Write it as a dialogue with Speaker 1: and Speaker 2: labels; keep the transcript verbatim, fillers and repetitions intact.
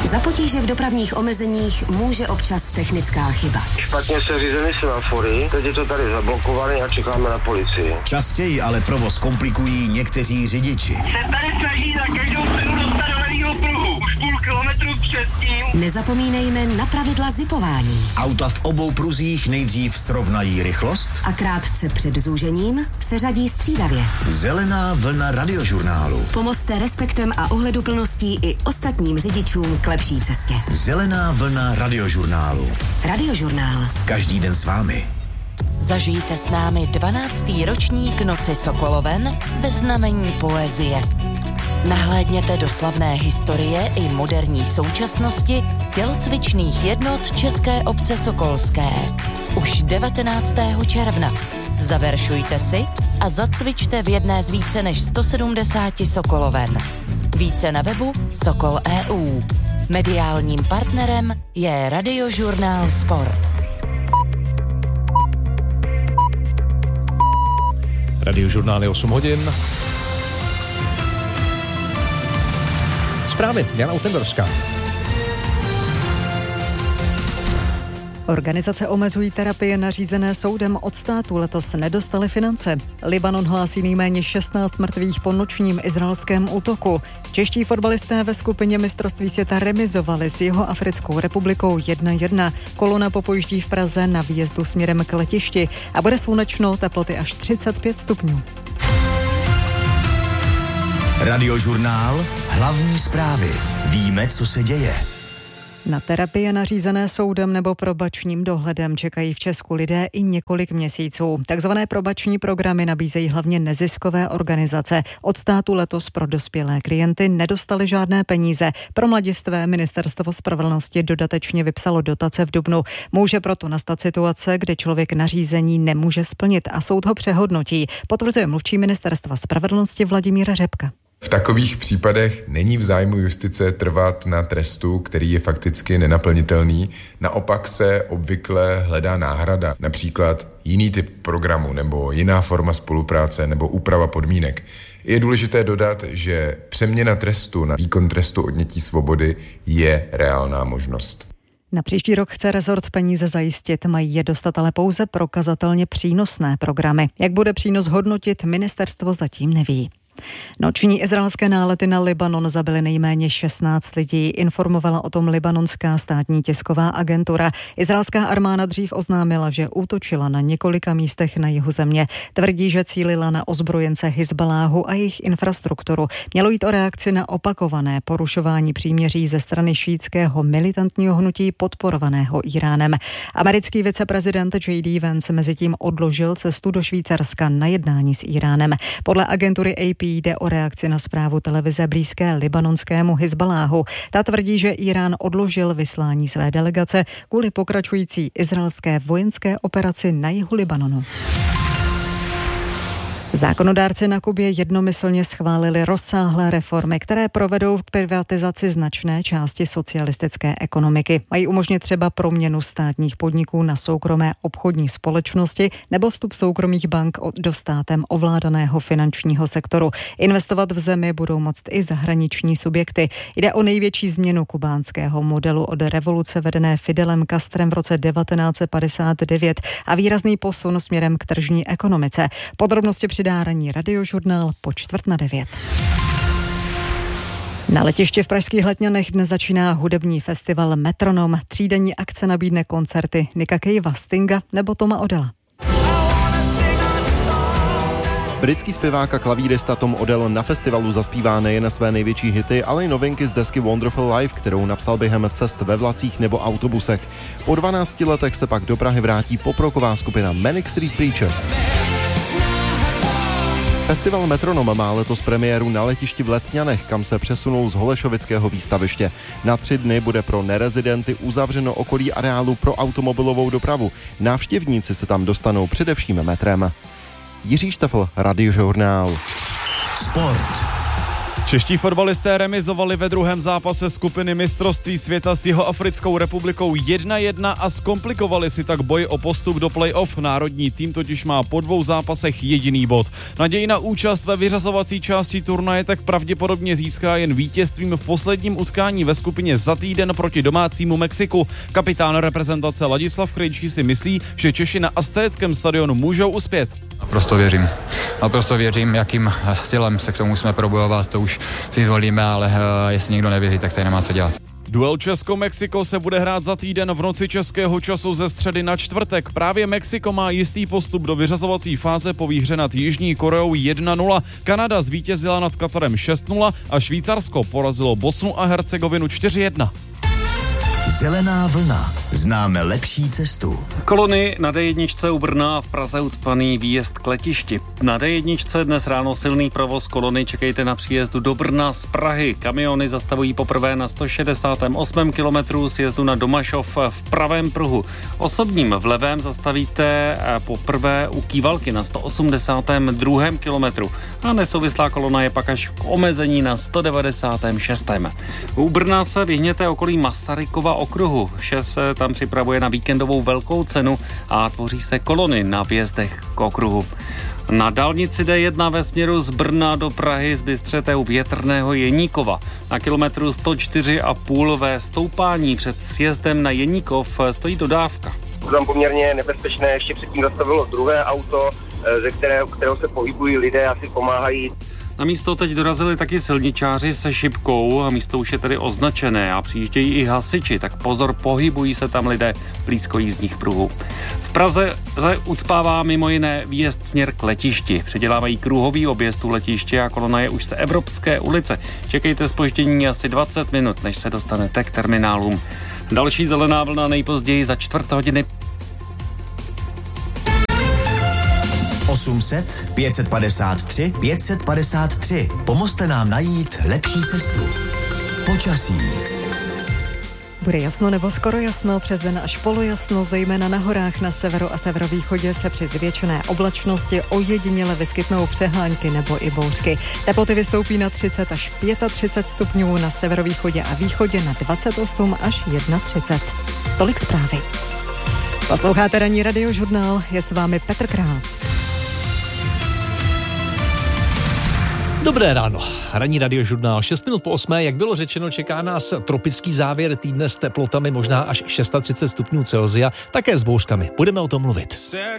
Speaker 1: Za potíže v dopravních omezeních může občas technická chyba.
Speaker 2: Špatně se řízeny semafory, teď je to tady zablokované a čekáme na policii.
Speaker 3: Častěji ale provoz komplikují někteří řidiči.
Speaker 4: Se tady snaží za každou cenu dostat do levýho pruhu. Už půl kilometru předtím.
Speaker 1: Nezapomínejme na pravidla zipování.
Speaker 3: Auta v obou pruzích nejdřív srovnají rychlost
Speaker 1: A krátce před zúžením se řadí střídavě.
Speaker 3: Zelená vlna radiožurnálu.
Speaker 1: Pomozte respektem a ohleduplností i ostatním řidičům k lepší cestě.
Speaker 3: Zelená vlna radiožurnálu.
Speaker 1: Radiožurnál.
Speaker 3: Každý den s vámi.
Speaker 5: Zažijte s námi dvanáctý ročník Noci Sokoloven ve znamení poezie. Nahlédněte do slavné historie i moderní současnosti tělocvičných jednot České obce sokolské. Už devatenáctého června. Zaveršujte si a zacvičte v jedné z více než sto sedmdesáti Sokoloven. Více na webu Sokol tečka e u. Mediálním partnerem je Radiožurnál Sport.
Speaker 6: Radiožurnál je osm hodin. Zprávy, Jana Utendorská.
Speaker 7: Organizace omezují terapie nařízené soudem od státu letos nedostaly finance. Libanon hlásí nejméně šestnáct mrtvých po nočním izraelském útoku. Čeští fotbalisté ve skupině mistrovství světa remizovali s Jihoafrickou republikou jedna jedna. Kolona popojíždí v Praze na výjezdu směrem k letišti a bude slunečno, teploty až třicet pět stupňů.
Speaker 3: Radiožurnál, hlavní zprávy. Víme, co se děje.
Speaker 7: Na terapie nařízené soudem nebo probačním dohledem čekají v Česku lidé i několik měsíců. Takzvané probační programy nabízejí hlavně neziskové organizace. Od státu letos pro dospělé klienty nedostali žádné peníze. Pro mladistvé Ministerstvo spravedlnosti dodatečně vypsalo dotace v dubnu. Může proto nastat situace, kdy člověk nařízení nemůže splnit a soud ho přehodnotí, potvrzuje mluvčí Ministerstva spravedlnosti Vladimíra Řepka.
Speaker 8: V takových případech není v zájmu justice trvat na trestu, který je fakticky nenaplnitelný. Naopak se obvykle hledá náhrada, například jiný typ programu nebo jiná forma spolupráce nebo úprava podmínek. Je důležité dodat, že přeměna trestu na výkon trestu odnětí svobody je reálná možnost.
Speaker 7: Na příští rok chce rezort peníze zajistit, mají je dostat ale pouze prokazatelně přínosné programy. Jak bude přínos hodnotit, ministerstvo zatím neví. Noční izraelské nálety na Libanon zabily nejméně šestnáct lidí, informovala o tom libanonská státní tisková agentura. Izraelská armáda dřív oznámila, že útočila na několika místech na jihu země. Tvrdí, že cílila na ozbrojence Hizbaláhu a jejich infrastrukturu. Mělo jít o reakci na opakované porušování příměří ze strany šítského militantního hnutí podporovaného Iránem. Americký viceprezident J D Vance mezitím odložil cestu do Švýcarska na jednání s Iránem. Podle agentury A P jde o reakci na zprávu televize blízké libanonskému Hizbaláhu. Ta tvrdí, že Irán odložil vyslání své delegace kvůli pokračující izraelské vojenské operaci na jihu Libanonu. Zákonodárci na Kubě jednomyslně schválili rozsáhlé reformy, které provedou k privatizaci značné části socialistické ekonomiky. Mají umožnit třeba proměnu státních podniků na soukromé obchodní společnosti nebo vstup soukromých bank do státem ovládaného finančního sektoru. Investovat v zemi budou moct i zahraniční subjekty. Jde o největší změnu kubánského modelu od revoluce vedené Fidelem Castrem v roce devatenáct set padesát devět a výrazný posun směrem k tržní ekonomice. Podrobnosti přidá ranní Radiožurnál po čtvrt na devět. Na letišti v pražských Letňanech dnes začíná hudební festival Metronom. Třídenní akce nabídne koncerty Nicka Cavea, Stinga nebo Toma Odella.
Speaker 9: Britský zpěvák a klavírista Tom Odell na festivalu zaspívá nejen své největší hity, ale i novinky z desky Wonderful Life, kterou napsal během cest ve vlacích nebo autobusech. Po dvanácti letech se pak do Prahy vrátí poproková skupina Manic Street Preachers. Festival Metronom má letos premiéru na letišti v Letňanech, kam se přesunul z holešovického výstaviště. Na tři dny bude pro nerezidenty uzavřeno okolí areálu pro automobilovou dopravu. Návštěvníci se tam dostanou především metrem. Jiří Štefl, Radiožurnál.
Speaker 3: Sport.
Speaker 10: Čeští fotbalisté remizovali ve druhém zápase skupiny mistrovství světa s Jihoafrickou republikou jedna jedna a zkomplikovali si tak boj o postup do play-off. Národní tým totiž má po dvou zápasech jediný bod. Naději na účast ve vyřazovací části turnaje tak pravděpodobně získá jen vítězstvím v posledním utkání ve skupině za týden proti domácímu Mexiku. Kapitán reprezentace Ladislav Krejčí si myslí, že Češi na Aztéckém stadionu můžou uspět.
Speaker 11: Naprosto věřím. Naprosto věřím, jakým stylem se k tomu musíme probojovat, to už si zvolíme, ale uh, jestli někdo nevěří, tak tady nemá co dělat.
Speaker 10: Duel Česko-Mexiko se bude hrát za týden v noci českého času ze středy na čtvrtek. Právě Mexiko má jistý postup do vyřazovací fáze po výhře nad Jižní Koreou jedna nula. Kanada zvítězila nad Katarem šest nula a Švýcarsko porazilo Bosnu a Hercegovinu čtyři jedna.
Speaker 3: Zelená vlna. Známe lepší cestu.
Speaker 12: Kolony na dé jedna u Brna, v Praze ucpaný výjezd k letišti. Na dé jedna dnes ráno silný provoz kolony, čekejte na příjezdu do Brna z Prahy. Kamiony zastavují poprvé na sto šedesát osm kilometrů sjezdu na Domašov v pravém pruhu. Osobním v levém zastavíte poprvé u Kývalky na sto osmdesát dva kilometru. A nesouvislá kolona je pak až k omezení na sto devadesát šest. U Brna se vyhněte okolí Masarykova okruhu. Vše se tam připravuje na víkendovou velkou cenu a tvoří se kolony na vjezdech k okruhu. Na dálnici dé jedna ve směru z Brna do Prahy zbystřete u Větrného Jeníkova. Na kilometru sto čtyři a půl ve stoupání před sjezdem na Jeníkov stojí dodávka.
Speaker 2: Tam poměrně nebezpečné, ještě předtím zastavilo druhé auto, ze kterého, kterého se pohybují lidé a si pomáhají.
Speaker 12: Na místo teď dorazili taky silničáři se šipkou a místo už je tedy označené a přijíždějí i hasiči, tak pozor, pohybují se tam lidé blízko jízdních pruhů. V Praze ucpává mimo jiné výjezd směr k letišti. Předělávají kruhový objezd u letiště a kolona je už z Evropské ulice. Čekejte zpoždění asi dvacet minut, než se dostanete k terminálům. Další zelená vlna nejpozději za čtvrt hodiny.
Speaker 3: osm set, pět set padesát tři, pět set padesát tři. Pomozte nám najít lepší cestu. Počasí.
Speaker 7: Bude jasno nebo skoro jasno, přes den až polojasno, zejména na horách na severu a severovýchodě se při zvětšené oblačnosti ojediněle vyskytnou přehánky nebo i bouřky. Teploty vystoupí na třicet až třicet pět stupňů, na severovýchodě a východě na dvacet osm až třicet jedna. Tolik zprávy. Posloucháte ranní radiožurnál, je s vámi Petr Král.
Speaker 6: Dobré ráno, ranní radiožurnál, šest minut po osmé, jak bylo řečeno, čeká nás tropický závěr týdne s teplotami možná až třicet šest stupňů Celsia, také s bouřkami. Budeme o tom mluvit.